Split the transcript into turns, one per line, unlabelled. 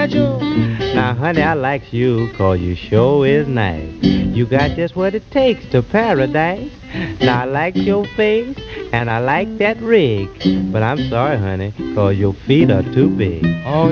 fragile.
Now, honey, I likes you 'cause you sure is nice. You got just what it takes to paradise. Now, I like your face and I like that rig. But I'm sorry, honey, 'cause your feet are too big.
Oh,